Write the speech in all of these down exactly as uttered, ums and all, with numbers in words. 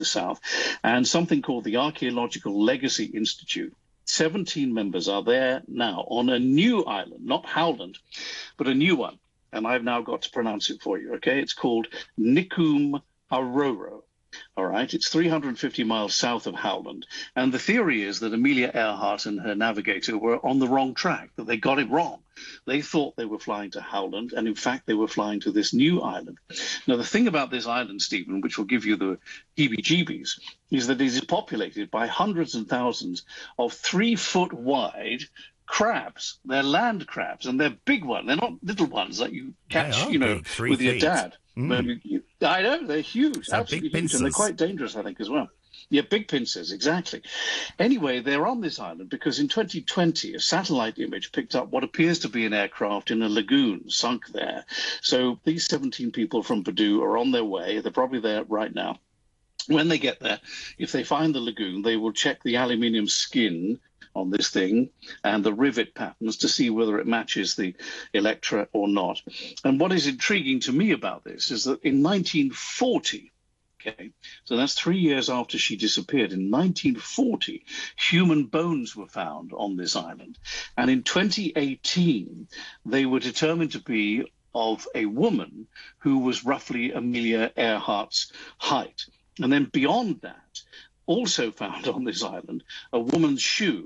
the south, and something called the Archaeological Legacy Institute. seventeen members are there now on a new island, not Howland, but a new one. And I've now got to pronounce it for you, okay? It's called Nikum Aroro. All right, it's three hundred fifty miles south of Howland. And the theory is that Amelia Earhart and her navigator were on the wrong track, that they got it wrong. They thought they were flying to Howland, and in fact, they were flying to this new island. Now, the thing about this island, Stephen, which will give you the heebie-jeebies, is that it is populated by hundreds and thousands of three-foot wide crabs. They're land crabs, and they're big ones. They're not little ones that you catch, you know, big, with feet. your dad. Mm. You, I know, they're huge, so absolutely big huge, and they're quite dangerous, I think, as well. Yeah, big pincers, exactly. Anyway, they're on this island because in twenty twenty, a satellite image picked up what appears to be an aircraft in a lagoon sunk there. So these seventeen people from Purdue are on their way. They're probably there right now. When they get there, if they find the lagoon, they will check the aluminium skin on this thing and the rivet patterns to see whether it matches the Electra or not. And what is intriguing to me about this is that in nineteen forty, okay, so that's three years after she disappeared, in nineteen forty, human bones were found on this island. And in twenty eighteen, they were determined to be of a woman who was roughly Amelia Earhart's height. And then beyond that, also found on this island, a woman's shoe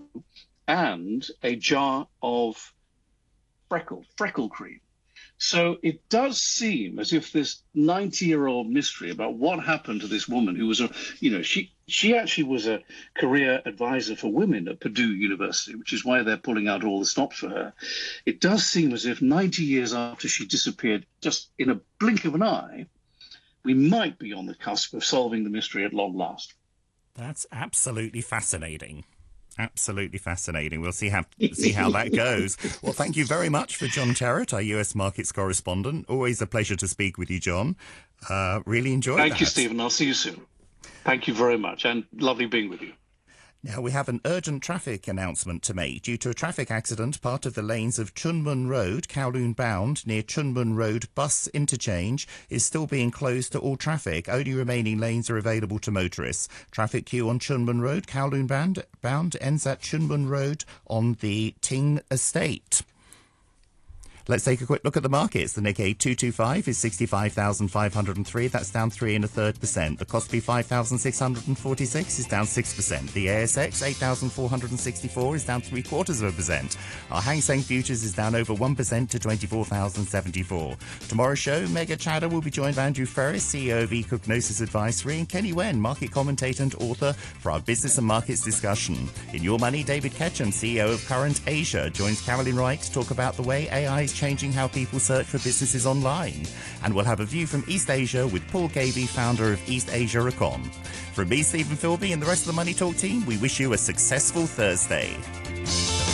and a jar of freckle, freckle cream. So it does seem as if this ninety-year-old mystery about what happened to this woman who was a, you know, she she actually was a career advisor for women at Purdue University, which is why they're pulling out all the stops for her. It does seem as if ninety years after she disappeared, just in a blink of an eye, we might be on the cusp of solving the mystery at long last. That's absolutely fascinating. Absolutely fascinating. We'll see how see how that goes. Well, thank you very much for John Terrett, our U S markets correspondent. Always a pleasure to speak with you, John. Uh, really enjoyed Thank that. you, Stephen. I'll see you soon. Thank you very much, and lovely being with you. Now, we have an urgent traffic announcement to make. Due to a traffic accident, part of the lanes of Chunmun Road, Kowloon bound, near Chunmun Road bus interchange, is still being closed to all traffic. Only remaining lanes are available to motorists. Traffic queue on Chunmun Road, Kowloon bound, bound ends at Chunmun Road on the Ting Estate. Let's take a quick look at the markets. The Nikkei two twenty-five is sixty-five thousand five hundred three. That's down three and a third percent. The Kospi five thousand six hundred forty-six is down six percent. The A S X eight thousand four hundred sixty-four is down three quarters of a percent. Our Hang Seng futures is down over one percent to twenty-four thousand seventy-four. Tomorrow's show, Mega Chatter will be joined by Andrew Ferris, C E O of eCognosis Advisory, and Kenny Wen, market commentator and author, for our business and markets discussion. In Your Money, David Ketchum, C E O of Current Asia, joins Carolyn Wright to talk about the way A I is changing how people search for businesses online. And we'll have a view from East Asia with Paul Gaby, founder of East Asia Recon. From me, Stephen Philby, and the rest of the Money Talk team, we wish you a successful Thursday.